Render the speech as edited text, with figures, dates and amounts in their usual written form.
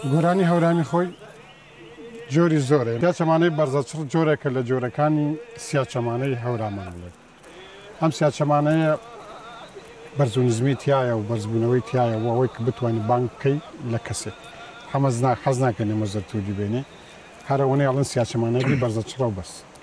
گۆرانی هەورامی خۆی جۆری زۆرە. سیاچەمانەی بەرزەچڕ جۆرێکە لە جۆرەکانی سیاچەمانەی هەورامانێت. ئەم سیاچەمانەیە بەرزونزمی تایە و بەرزبوونەوەی تایە و ئەوەی کە بتوانانی بانگ بکەی لە کەسێک حەز ناکەن ئێمە زەرتوودی بێنێ هەرەوەنەی ئەڵەن سیاچەمانەیەکی بەرزەچڕە و بەس.